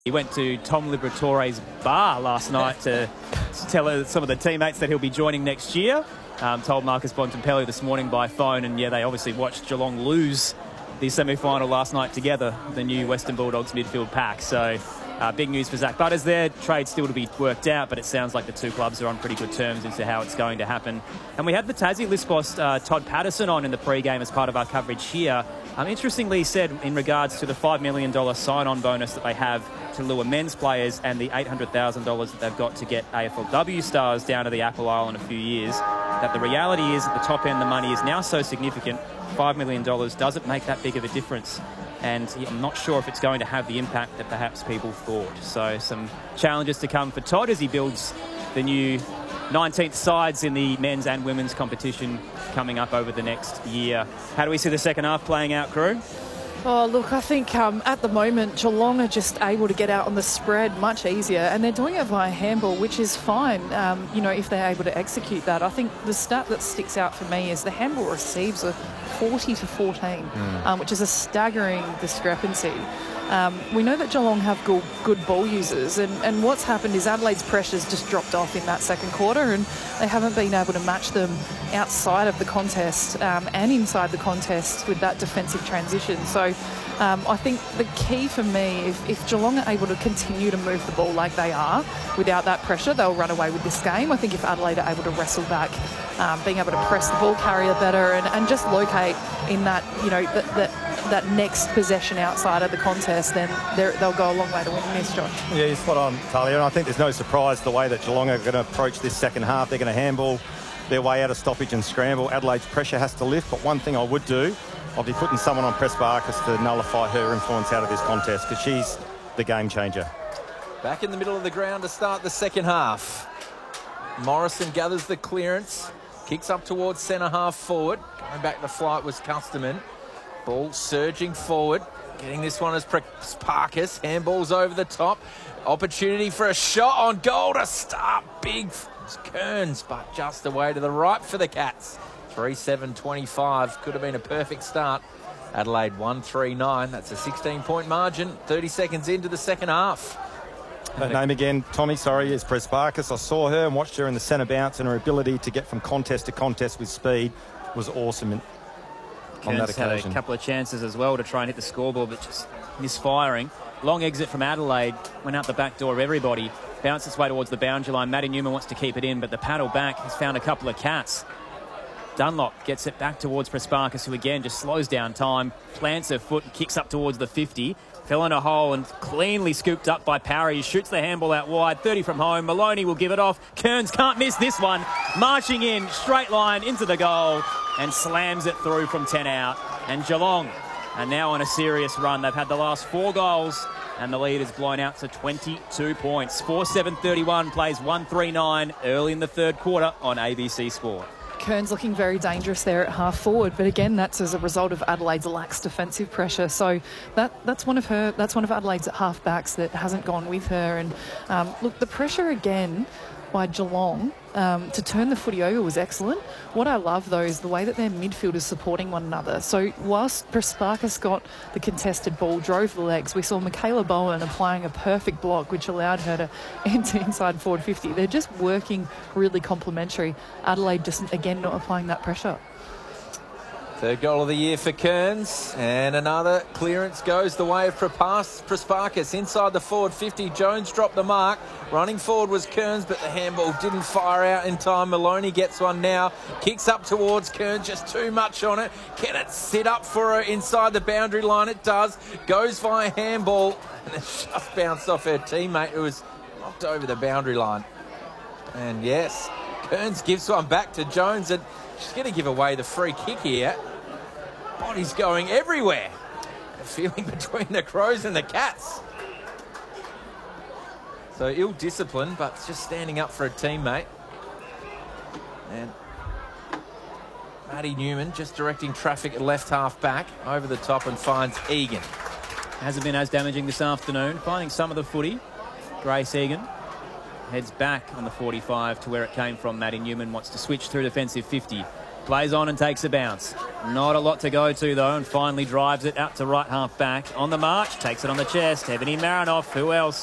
He went to Tom Liberatore's bar last night to tell some of the teammates that he'll be joining next year. Told Marcus Bontempelli this morning by phone, and yeah, they obviously watched Geelong lose the semi-final last night together, the new Western Bulldogs midfield pack. So big news for Zach Butters there. Trade still to be worked out, but it sounds like the two clubs are on pretty good terms as to how it's going to happen. And we had the Tassie list boss Todd Patterson on in the pre-game as part of our coverage here. Interestingly, he said in regards to the $5 million sign-on bonus that they have to lure men's players and the $800,000 that they've got to get AFLW stars down to the Apple Isle in a few years, that the reality is at the top end the money is now so significant, $5 million doesn't make that big of a difference. And I'm not sure if it's going to have the impact that perhaps people thought. So some challenges to come for Todd as he builds the new 19th sides in the men's and women's competition coming up over the next year. How do we see the second half playing out, crew? Oh, look, I think at the moment, Geelong are just able to get out on the spread much easier, and they're doing it via handball, which is fine, if they're able to execute that. I think the stat that sticks out for me is the handball receives are 40-14, which is a staggering discrepancy. We know that Geelong have good ball users, and what's happened is Adelaide's pressure's just dropped off in that second quarter, and they haven't been able to match them outside of the contest and inside the contest with that defensive transition. So I think the key for me, if Geelong are able to continue to move the ball like they are without that pressure, they'll run away with this game. I think if Adelaide are able to wrestle back, being able to press the ball carrier better and just locate in that, that next possession outside of the contest, then they'll go a long way to winning this, Josh. Yeah, you're spot on, Talia. And I think there's no surprise the way that Geelong are going to approach this second half. They're going to handball their way out of stoppage and scramble. Adelaide's pressure has to lift, but one thing I would do, I'll be putting someone on Prespakis to nullify her influence out of this contest, because she's the game changer. Back in the middle of the ground to start the second half. Morrison gathers the clearance, kicks up towards centre half forward. Going back to flight was Custerman. Ball surging forward. Getting this one as Prespakis. Handballs over the top. Opportunity for a shot on goal to start. Big Kearns, but just away to the right for the Cats. 3-7-25. Could have been a perfect start. Adelaide 1-3-9. That's a 16-point margin. 30 seconds into the second half. Her name again, Tommy, sorry, is Prespakis. I saw her and watched her in the centre bounce, and her ability to get from contest to contest with speed was awesome on that occasion. Had a couple of chances as well to try and hit the scoreboard, but just misfiring. Long exit from Adelaide, went out the back door of everybody, bounced its way towards the boundary line. Maddie Newman wants to keep it in, but the paddle back has found a couple of Cats. Dunlop gets it back towards Prespakis, who again just slows down time, plants her foot and kicks up towards the 50. Fell in a hole and cleanly scooped up by Parry. He shoots the handball out wide, 30 from home. Maloney will give it off. Kearns can't miss this one. Marching in, straight line into the goal and slams it through from 10 out. And Geelong are now on a serious run. They've had the last 4 goals and the lead is blown out to 22 points. 4-7-31 plays 1-3-9 early in the third quarter on ABC Sport. Kearns looking very dangerous there at half forward, but again, that's as a result of Adelaide's lax defensive pressure. So that's one of Adelaide's half backs that hasn't gone with her. And look, the pressure again by Geelong to turn the footy over was excellent. What I love, though, is the way that their midfield is supporting one another. So whilst Prespakis got the contested ball, drove the legs, we saw Michaela Bowen applying a perfect block, which allowed her to enter inside forward 50. They're just working really complementary. Adelaide just, again, not applying that pressure. Third goal of the year for Kearns, and another clearance goes the way of Prespakis inside the forward 50. Jones dropped the mark. Running forward was Kearns, but the handball didn't fire out in time. Maloney gets one now, kicks up towards Kearns, just too much on it. Can it sit up for her inside the boundary line? It does. Goes via handball, and it's just bounced off her teammate who was knocked over the boundary line. And yes, Kearns gives one back to Jones, and she's going to give away the free kick here. Body's going everywhere. A feeling between the Crows and the Cats. So ill-disciplined, but just standing up for a teammate. And Maddie Newman just directing traffic at left half back over the top and finds Egan. Hasn't been as damaging this afternoon. Finding some of the footy. Grace Egan heads back on the 45 to where it came from. Maddie Newman wants to switch through defensive 50. Plays on and takes a bounce. Not a lot to go to, though, and finally drives it out to right half back. On the march, takes it on the chest. Ebony Marinoff, who else?